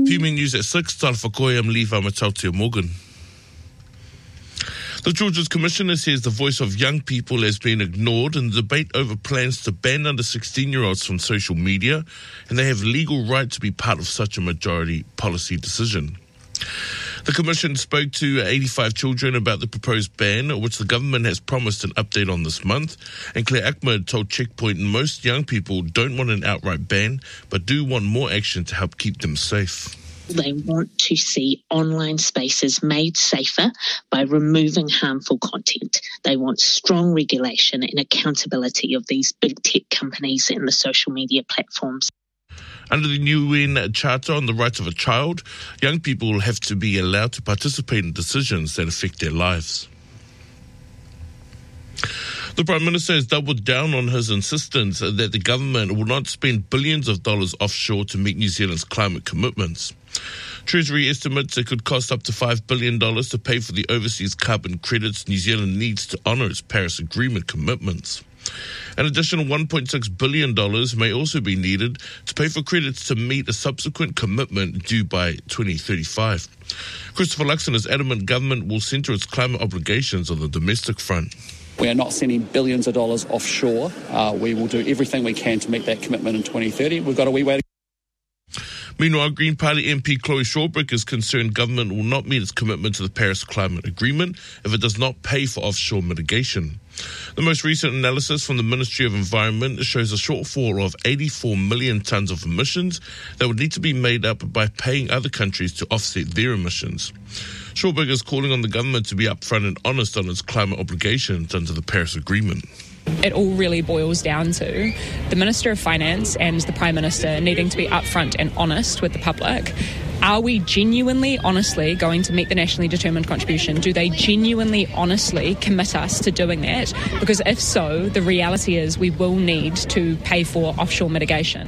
PME News at 6, Talfakoya Mlifa Matautia Morgan. The Children's Commissioner says the voice of young people has been ignored in the debate over plans to ban under 16-year-olds from social media, and they have legal right to be part of such a majority policy decision. The Commission spoke to 85 children about the proposed ban, which the government has promised an update on this month. And Claire Ahmed told Checkpoint most young people don't want an outright ban, but do want more action to help keep them safe. They want to see online spaces made safer by removing harmful content. They want strong regulation and accountability of these big tech companies and the social media platforms. Under the new UN Charter on the Rights of a Child, young people will have to be allowed to participate in decisions that affect their lives. The Prime Minister has doubled down on his insistence that the government will not spend billions of dollars offshore to meet New Zealand's climate commitments. Treasury estimates it could cost up to $5 billion to pay for the overseas carbon credits New Zealand needs to honour its Paris Agreement commitments. An additional $1.6 billion may also be needed to pay for credits to meet a subsequent commitment due by 2035. Christopher Luxon is adamant government will centre its climate obligations on the domestic front. We are not sending billions of dollars offshore. We will do everything we can to meet that commitment in 2030. We've got a wee way to go. Meanwhile, Green Party MP Chloe Shawbrick is concerned government will not meet its commitment to the Paris Climate Agreement if it does not pay for offshore mitigation. The most recent analysis from the Ministry of Environment shows a shortfall of 84 million tonnes of emissions that would need to be made up by paying other countries to offset their emissions. Shawbrick is calling on the government to be upfront and honest on its climate obligations under the Paris Agreement. It all really boils down to the Minister of Finance and the Prime Minister needing to be upfront and honest with the public. Are we genuinely, honestly going to meet the nationally determined contribution? Do they genuinely, honestly commit us to doing that? Because if so, the reality is we will need to pay for offshore mitigation.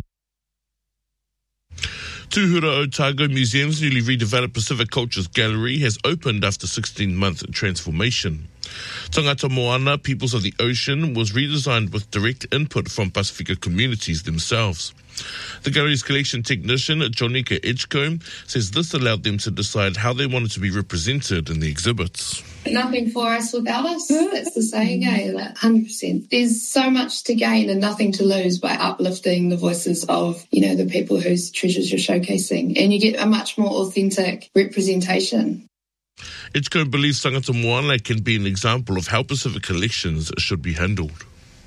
Tuhura Otago Museum's newly redeveloped Pacific Cultures Gallery has opened after 16-month transformation. Tangata Moana, Peoples of the Ocean, was redesigned with direct input from Pasifika communities themselves. The gallery's collection technician, Jonika Edgecombe, says this allowed them to decide how they wanted to be represented in the exhibits. Nothing for us without us. That's the saying, like 100%. There's so much to gain and nothing to lose by uplifting the voices of, the people whose treasures you're showcasing. And you get a much more authentic representation. Edgecombe believes Tangata Moana can be an example of how Pacific collections should be handled.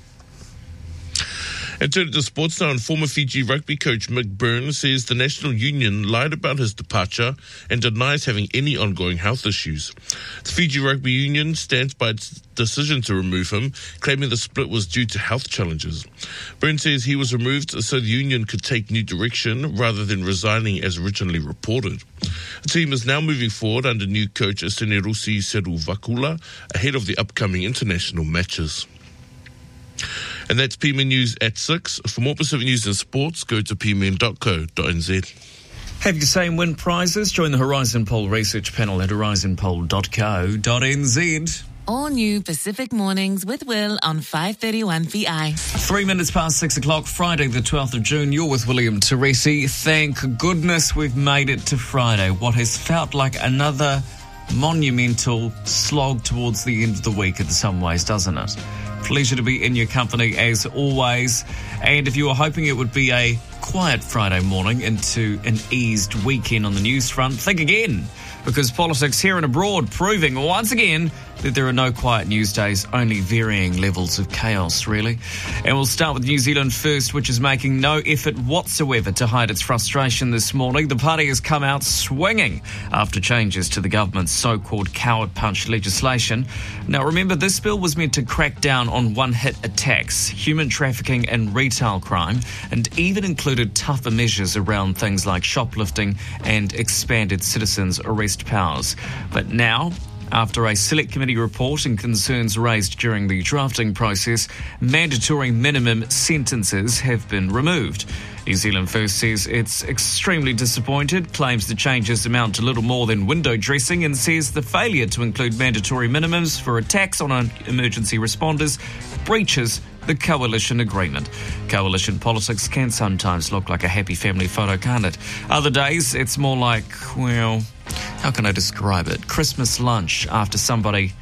And turning to sports now, and former Fiji rugby coach Mick Byrne says the National Union lied about his departure and denies having any ongoing health issues. The Fiji Rugby Union stands by its decision to remove him, claiming the split was due to health challenges. Byrne says he was removed so the union could take new direction rather than resigning as originally reported. The team is now moving forward under new coach Senerusi Seruvakula ahead of the upcoming international matches. And that's PMN News at 6. For more Pacific News and sports, go to pmn.co.nz. Have your say and win prizes? Join the Horizon Poll research panel at horizonpoll.co.nz. All new Pacific Mornings with Will on 531 VI. 3 minutes past 6 o'clock, Friday the 12th of June. You're with William Teresi. Thank goodness we've made it to Friday. What has felt like another monumental slog towards the end of the week in some ways, doesn't it? Pleasure to be in your company as always. And if you were hoping it would be a quiet Friday morning into an eased weekend on the news front, think again. Because politics here and abroad proving once again that there are no quiet news days, only varying levels of chaos, really. And we'll start with New Zealand First, which is making no effort whatsoever to hide its frustration this morning. The party has come out swinging after changes to the government's so-called coward punch legislation. Now, remember, this bill was meant to crack down on one-hit attacks, human trafficking and retail crime, and even included tougher measures around things like shoplifting and expanded citizens' arrest powers. But now, after a select committee report and concerns raised during the drafting process, mandatory minimum sentences have been removed. New Zealand First says it's extremely disappointed, claims the changes amount to little more than window dressing, and says the failure to include mandatory minimums for attacks on emergency responders breaches the coalition agreement. Coalition politics can sometimes look like a happy family photo, can't it? Other days, it's more like, well, how can I describe it? Christmas lunch after somebody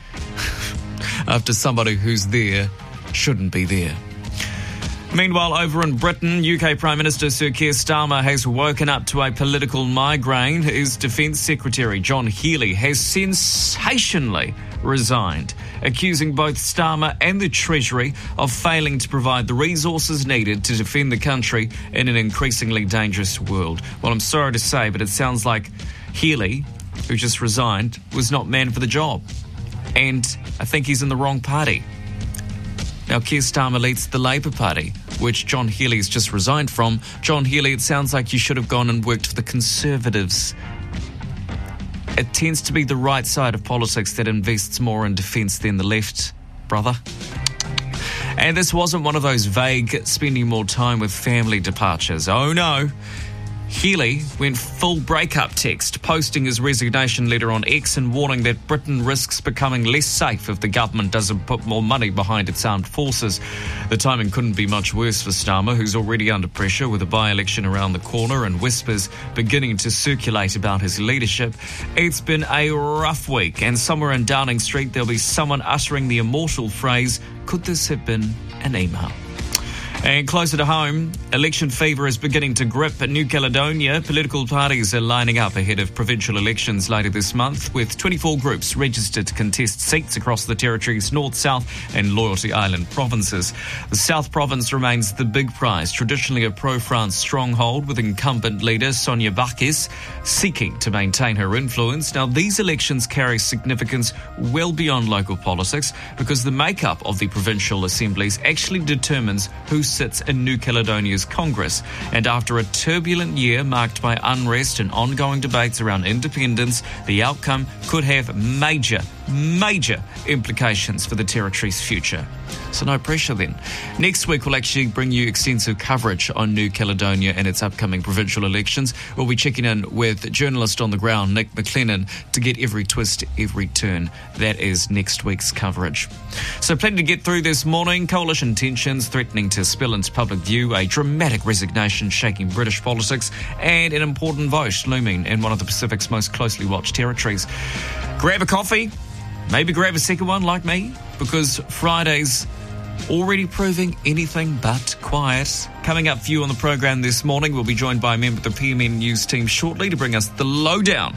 who's there shouldn't be there. Meanwhile, over in Britain, UK Prime Minister Sir Keir Starmer has woken up to a political migraine. His Defence Secretary, John Healey, has sensationally resigned, accusing both Starmer and the Treasury of failing to provide the resources needed to defend the country in an increasingly dangerous world. Well, I'm sorry to say, but it sounds like Healey, who just resigned, was not man for the job. And I think he's in the wrong party. Now, Keir Starmer leads the Labour Party, which John Healey's just resigned from. John Healey, it sounds like you should have gone and worked for the Conservatives. It tends to be the right side of politics that invests more in defence than the left, brother. And this wasn't one of those vague spending more time with family departures. Oh no. Healey went full breakup text, posting his resignation letter on X and warning that Britain risks becoming less safe if the government doesn't put more money behind its armed forces. The timing couldn't be much worse for Starmer, who's already under pressure with a by-election around the corner and whispers beginning to circulate about his leadership. It's been a rough week, and somewhere in Downing Street there'll be someone uttering the immortal phrase, "Could this have been an email?" And closer to home, election fever is beginning to grip New Caledonia. Political parties are lining up ahead of provincial elections later this month, with 24 groups registered to contest seats across the territory's North, South and Loyalty Island provinces. The South Province remains the big prize, traditionally a pro-France stronghold, with incumbent leader Sonia Bakis seeking to maintain her influence. Now, these elections carry significance well beyond local politics because the makeup of the provincial assemblies actually determines who sits in New Caledonia's Congress. And after a turbulent year marked by unrest and ongoing debates around independence, the outcome could have major implications for the territory's future. So no pressure then. Next week we'll actually bring you extensive coverage on New Caledonia and its upcoming provincial elections. We'll be checking in with journalist on the ground Nick McLennan to get every twist, every turn. That is next week's coverage. So plenty to get through this morning. Coalition tensions threatening to spill into public view, a dramatic resignation shaking British politics, and an important vote looming in one of the Pacific's most closely watched territories. Grab a coffee, maybe grab a second one like me, because Friday's already proving anything but quiet. Coming up for you on the program this morning, we'll be joined by a member of the PMN News team shortly to bring us the lowdown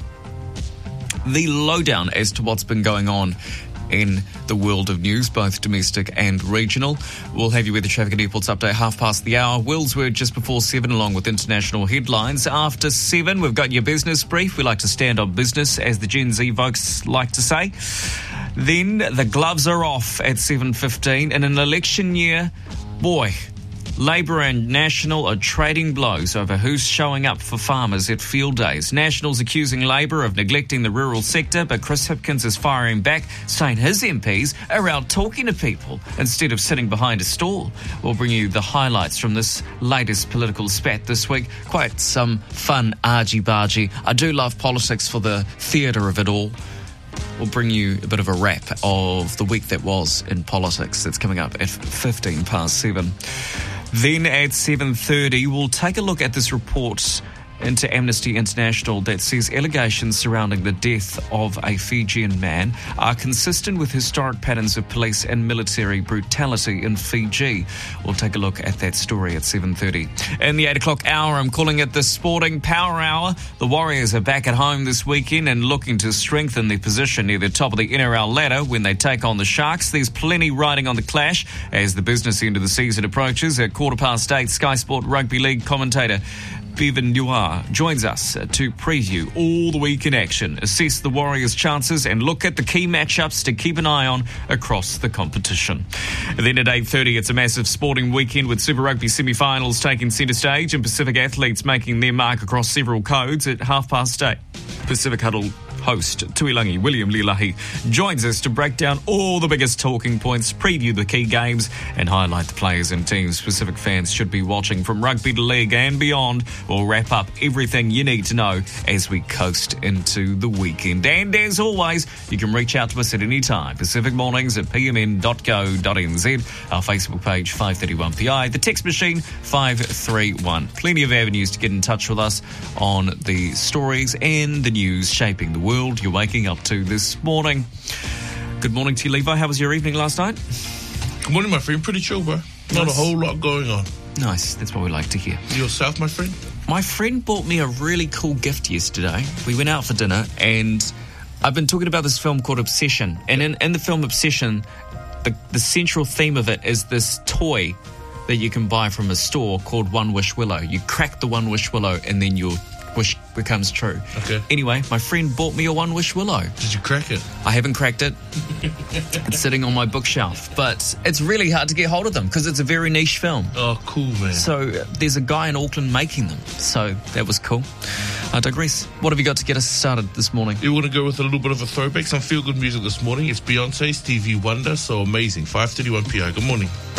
as to what's been going on in the world of news, both domestic and regional. We'll have you with the traffic and airports update 7:30. Will's word just before 7, along with international headlines. After 7, we've got your business brief. We like to stand on business, as the Gen Z folks like to say. Then the gloves are off at 7:15. In an election year, boy, Labor and National are trading blows over who's showing up for farmers at field days. National's accusing Labor of neglecting the rural sector, but Chris Hipkins is firing back, saying his MPs are out talking to people instead of sitting behind a stall. We'll bring you the highlights from this latest political spat this week. Quite some fun argy-bargy. I do love politics for the theatre of it all. We'll bring you a bit of a wrap of the week that was in politics. That's coming up at 7:15. Then at 7:30, we'll take a look at this report into Amnesty International that says allegations surrounding the death of a Fijian man are consistent with historic patterns of police and military brutality in Fiji. We'll take a look at that story at 7:30. In the 8 o'clock hour, I'm calling it the Sporting Power Hour. The Warriors are back at home this weekend and looking to strengthen their position near the top of the NRL ladder when they take on the Sharks. There's plenty riding on the clash as the business end of the season approaches. At 8:15, Sky Sport Rugby League commentator Bevan Noir joins us to preview all the week in action, assess the Warriors' chances and look at the key matchups to keep an eye on across the competition. And then at 8:30, it's a massive sporting weekend with Super Rugby semi-finals taking centre stage and Pacific athletes making their mark across several codes. At 8:30, Pacific Huddle host, Tuilangi William Lilahi, joins us to break down all the biggest talking points, preview the key games, and highlight the players and teams Pacific fans should be watching from rugby to league and beyond. We'll wrap up everything you need to know as we coast into the weekend. And as always, you can reach out to us at any time. Pacific Mornings at pmn.co.nz, our Facebook page 531PI, the text machine 531. Plenty of avenues to get in touch with us on the stories and the news shaping the world you're waking up to this morning. Good morning to you, Levi. How was your evening last night? Good morning, my friend. Pretty chill, bro. Not a whole lot going on. Nice. That's what we like to hear. Yourself, my friend? My friend bought me a really cool gift yesterday. We went out for dinner, and I've been talking about this film called Obsession. And in the film Obsession, the central theme of it is this toy that you can buy from a store called One Wish Willow. You crack the One Wish Willow, and then your wish becomes true. Okay. Anyway, my friend bought me a One Wish Willow. Did you crack it? I haven't cracked it. It's sitting on my bookshelf. But it's really hard to get hold of them because it's a very niche film. Oh, cool, man. So there's a guy in Auckland making them. So that was cool. I digress. What have you got to get us started this morning? You want to go with a little bit of a throwback? Some feel-good music this morning. It's Beyonce, Stevie Wonder. So amazing. 5:31 p.m. Good morning.